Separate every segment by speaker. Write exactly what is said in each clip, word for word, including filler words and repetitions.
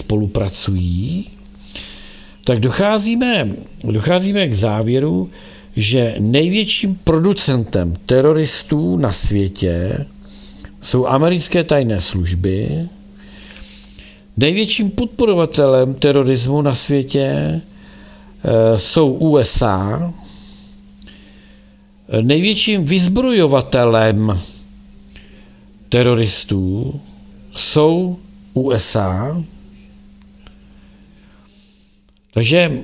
Speaker 1: spolupracují, tak docházíme, docházíme k závěru, že největším producentem teroristů na světě jsou americké tajné služby, největším podporovatelem terorismu na světě e, jsou U S A, největším vyzbrojovatelem teroristů jsou U S A. Takže e,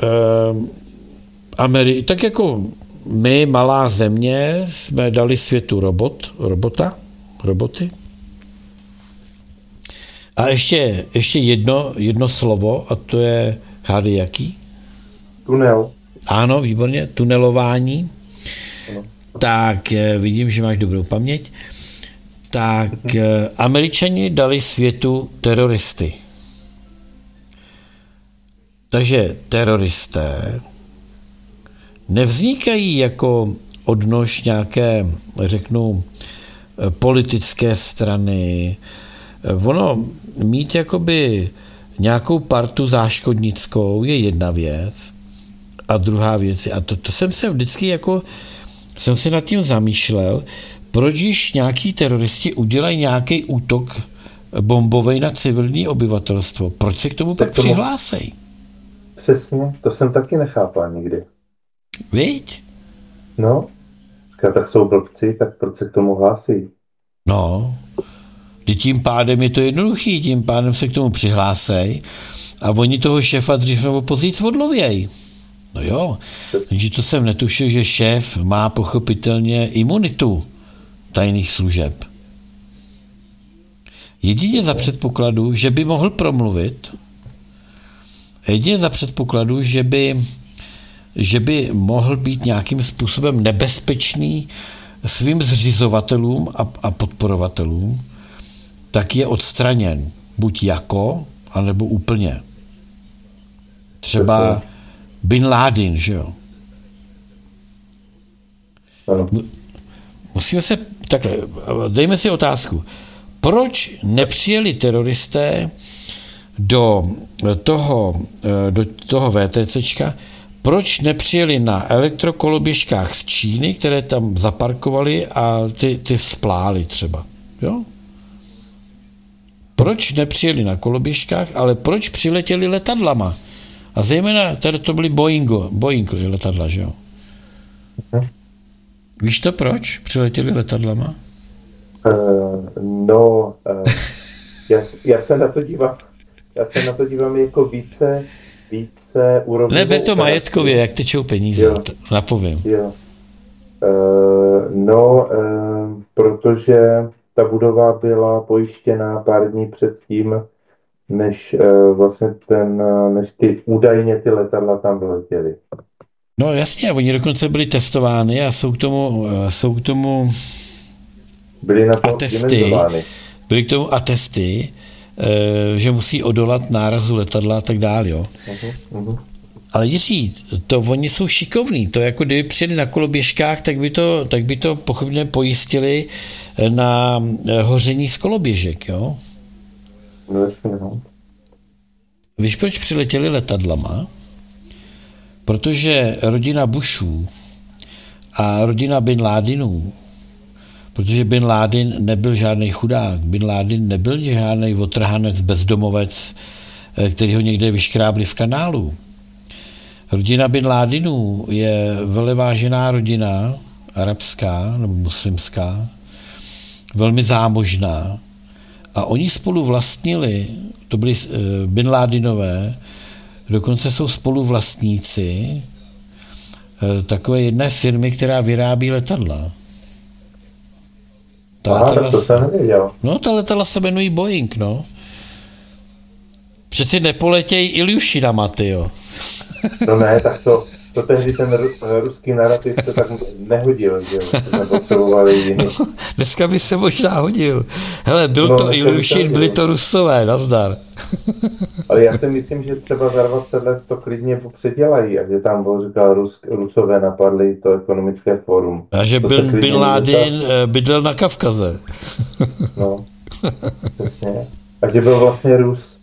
Speaker 1: Ameri- tak jako my, malá země, jsme dali světu robot, robota, roboty. A ještě, ještě jedno, jedno slovo, a to je hády jaký?
Speaker 2: Tunel.
Speaker 1: Ano, výborně, tunelování. Ano. Tak vidím, že máš dobrou paměť. Tak Američani dali světu teroristy. Takže teroristé nevznikají jako odnož nějaké, řeknu, politické strany. Ono mít jakoby nějakou partu záškodnickou je jedna věc a druhá věc je, a to, to jsem se vždycky jako, jsem se nad tím zamýšlel, proč již nějaký teroristi udělají nějaký útok bombový na civilní obyvatelstvo, proč se k tomu tak pak tomu... přihlásejí?
Speaker 2: Přesně, to jsem taky nechápal nikdy.
Speaker 1: Viď?
Speaker 2: No, tak jsou blbci, tak proč se k tomu hlásí?
Speaker 1: No, tím pádem je to jednoduchý, tím pádem se k tomu přihlásej a oni toho šéfa dřív nebo později odlověj. No jo, takže to jsem netušil, že šéf má pochopitelně imunitu tajných služeb. Jedině za předpokladu, že by mohl promluvit, jedině za předpokladu, že by, že by mohl být nějakým způsobem nebezpečný svým zřizovatelům a, a podporovatelům, tak je odstraněn. Buď jako, anebo úplně. Třeba Bin Laden, že jo? Musíme se, takhle, dejme si otázku. Proč nepřijeli teroristé do toho, do toho VTCčka, proč nepřijeli na elektrokoloběžkách z Číny, které tam zaparkovali a ty, ty vzpláli třeba, jo? Proč nepřijeli na koloběžkách, ale proč přiletěli letadlama? A zejména, tady to byly Boeingo, Boeing letadla, že jo? Uh-huh. Víš to proč přiletěli letadlama?
Speaker 2: Uh, no, uh, já, já se na to dívám, já se na to dívám jako více, více úrovňovou.
Speaker 1: Neber to majetkově, jak tečou peníze, jo. Napovím. Jo.
Speaker 2: Uh, no, uh, protože ta budova byla pojištěná pár dní předtím, než uh, vlastně ten, uh, než ty údajně ty letadla tam vyletěly.
Speaker 1: No jasně, oni dokonce byli testovány a jsou k tomu, uh, jsou k tomu
Speaker 2: byli na to
Speaker 1: atesty, byly k tomu atesty, uh, že musí odolat nárazu letadla a tak dále, jo. Uh-huh, uh-huh. Ale Jiří, to oni jsou šikovní, to jako kdyby přijeli na koloběžkách, tak by to, tak by to pochopně pojistili na hoření z koloběžek, jo?
Speaker 2: No.
Speaker 1: Víš, proč přiletěli letadlama? Protože rodina Bushů a rodina Bin Ladenů, protože Bin Laden nebyl žádný chudák, Bin Laden nebyl žádný otrhanec, bezdomovec, který ho někde vyškrábli v kanálu. Rodina Bin Ladenů je velevážená rodina, arabská nebo muslimská, velmi zámožná. A oni spolu vlastnili, to byli uh, Bin Ladenové, dokonce jsou spoluvlastníci uh, takové jedné firmy, která vyrábí letadla. Ta
Speaker 2: Aha,
Speaker 1: letadla,
Speaker 2: to jsem nevěděl.
Speaker 1: No, ta letadla se jmenují Boeing, no. Přeci nepoletějí Iljušinama, tyjo.
Speaker 2: No ne, tak to, to tehdy ten ruský narrativ se tak nehodil, že jo, jsme potřebovali jiný. No,
Speaker 1: dneska by se možná hodil. Hele, byl no, to Iljušin, byli to Rusové, nazdar.
Speaker 2: Ale já si myslím, že třeba za dvacet let to klidně předělají a že tam byl, říkal, Rus, Rusové napadli to ekonomické fórum.
Speaker 1: A že byl Bin Laden bydlel na Kavkaze.
Speaker 2: No, přesně. A že byl vlastně Rus.